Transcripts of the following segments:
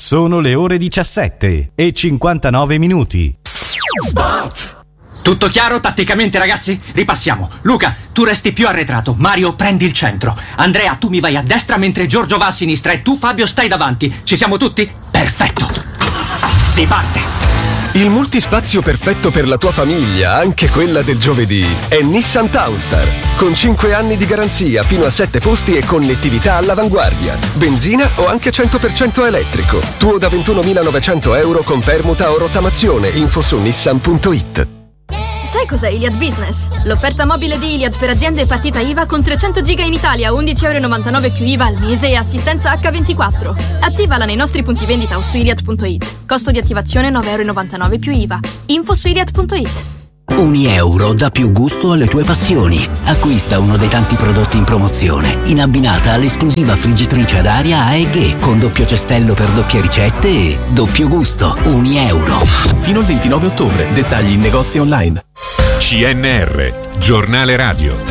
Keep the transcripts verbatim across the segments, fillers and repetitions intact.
Sono le ore diciassette e cinquantanove minuti. Sport! Tutto chiaro tatticamente, ragazzi? Ripassiamo. Luca, tu resti più arretrato. Mario, prendi il centro. Andrea, tu mi vai a destra mentre Giorgio va a sinistra e tu, Fabio, stai davanti. Ci siamo tutti? Perfetto. Si parte. Il multispazio perfetto per la tua famiglia, anche quella del giovedì, è Nissan Townstar. Con cinque anni di garanzia, fino a sette posti e connettività all'avanguardia. Benzina o anche cento per cento elettrico. Tuo da ventunomilanovecento euro con permuta o rottamazione. Info su nissan punto it. Sai cos'è Iliad Business? L'offerta mobile di Iliad per aziende partita I V A con trecento giga in Italia, undici euro e novantanove più I V A al mese e assistenza acca ventiquattro. Attivala nei nostri punti vendita o su iliad punto it. Costo di attivazione nove euro e novantanove più I V A. Info su iliad punto it. Unieuro dà più gusto alle tue passioni. Acquista uno dei tanti prodotti in promozione, in abbinata all'esclusiva friggitrice ad aria A E G con doppio cestello per doppie ricette e doppio gusto. Unieuro. Fino al ventinove ottobre. Dettagli in negozi online. C N R, giornale radio.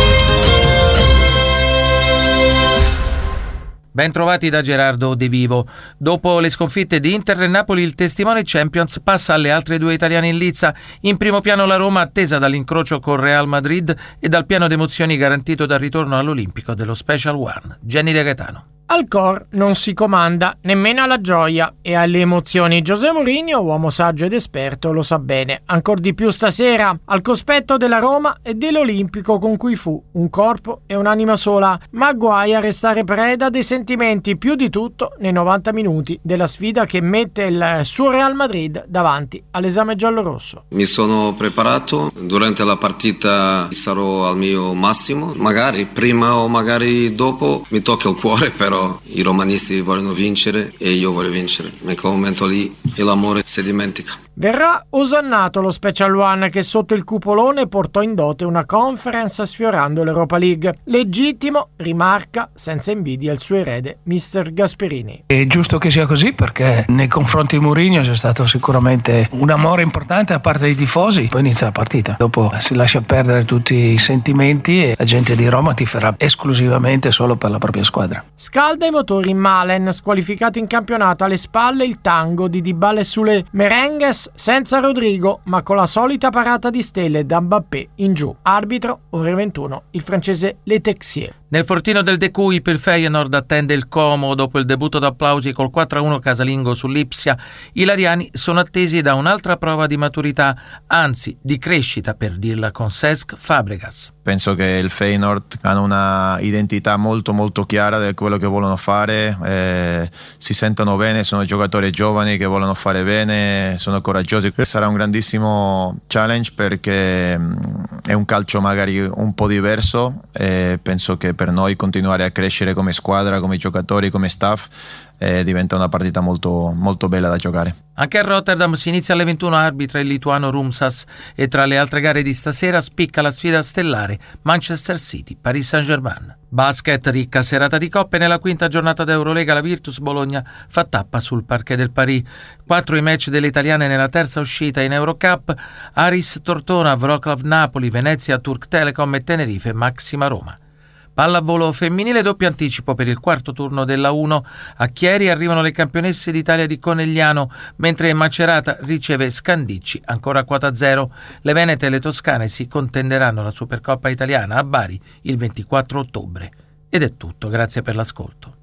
Ben trovati da Gerardo De Vivo. Dopo le sconfitte di Inter e Napoli, il testimone Champions passa alle altre due italiane in lizza. In primo piano la Roma, attesa dall'incrocio con Real Madrid e dal piano d'emozioni garantito dal ritorno all'Olimpico dello Special One. Jenny De Gaetano. Al cor non si comanda nemmeno alla gioia e alle emozioni. José Mourinho, uomo saggio ed esperto, lo sa bene. Ancor di più stasera, al cospetto della Roma e dell'Olimpico con cui fu un corpo e un'anima sola, ma guai a restare preda dei sentimenti, più di tutto nei novanta minuti della sfida che mette il suo Real Madrid davanti all'esame giallorosso. Mi sono preparato, durante la partita sarò al mio massimo, magari prima o magari dopo mi tocca il cuore, però i romanisti vogliono vincere e io voglio vincere. In quel momento lì l'amore si dimentica. Verrà osannato lo Special One che sotto il cupolone portò in dote una conference sfiorando l'Europa League. Legittimo, rimarca senza invidia il suo erede mister Gasperini. È giusto che sia così perché nei confronti di Mourinho c'è stato sicuramente un amore importante da parte dei tifosi. Poi inizia la partita, dopo si lascia perdere tutti i sentimenti e la gente di Roma tiferà esclusivamente solo per la propria squadra. Scalda i motori in Malen, squalificato in campionato, alle spalle il tango di Dybala sulle Merengues senza Rodrigo ma con la solita parata di stelle da Mbappé in giù. Arbitro, ore ventuno, il francese Le Texier. Nel fortino del De Cui il Feyenoord attende il Como dopo il debutto d'applausi col quattro a uno casalingo sull'Ipsia. I lariani sono attesi da un'altra prova di maturità, anzi di crescita per dirla con Cesc Fabregas. Penso che il Feyenoord hanno una identità molto molto chiara di quello che vogliono fare, eh, si sentono bene, sono giocatori giovani che vogliono fare bene, sono coraggiosi. Sarà un grandissimo challenge perché è un calcio magari un po' diverso e penso che per noi continuare a crescere come squadra, come giocatori, come staff eh, diventa una partita molto, molto bella da giocare. Anche a Rotterdam si inizia alle ventuno, arbitra il lituano Rumsas e tra le altre gare di stasera spicca la sfida stellare Manchester City-Paris Saint-Germain. Basket, ricca serata di coppe. Nella quinta giornata d'Eurolega la Virtus Bologna fa tappa sul parquet del Paris. Quattro i match delle italiane nella terza uscita in Eurocup: Aris Tortona, Wroclaw Napoli, Venezia Turk Telecom e Tenerife Maxima Roma. Pallavolo femminile, doppio anticipo per il quarto turno della uno. A Chieri arrivano le campionesse d'Italia di Conegliano, mentre Macerata riceve Scandicci, ancora a quota zero. Le venete e le toscane si contenderanno la Supercoppa italiana a Bari il ventiquattro ottobre. Ed è tutto, grazie per l'ascolto.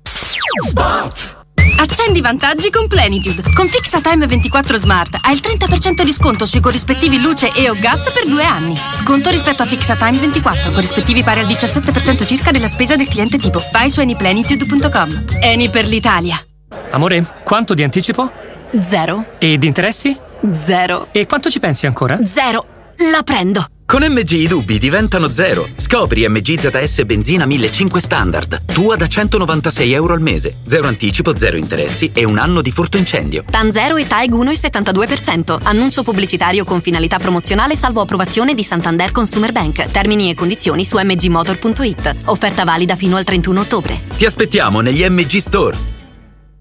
Sport. Accendi vantaggi con Plenitude. Con Fixatime ventiquattro Smart hai il trenta per cento di sconto sui corrispettivi luce e o gas per due anni. Sconto rispetto a Fixatime ventiquattro, corrispettivi pari al diciassette per cento circa della spesa del cliente tipo. Vai su anyplenitude punto com. Eni per l'Italia. Amore, quanto di anticipo? Zero. E di interessi? Zero. E quanto ci pensi ancora? Zero. La prendo. Con M G i dubbi diventano zero. Scopri M G Z S benzina millecinquecento standard. Tua da centonovantasei euro al mese. Zero anticipo, zero interessi e un anno di furto incendio. TAN zero e T A E G uno virgola settantadue per cento. Annuncio pubblicitario con finalità promozionale salvo approvazione di Santander Consumer Bank. Termini e condizioni su m g motor punto it. Offerta valida fino al trentuno ottobre. Ti aspettiamo negli M G Store.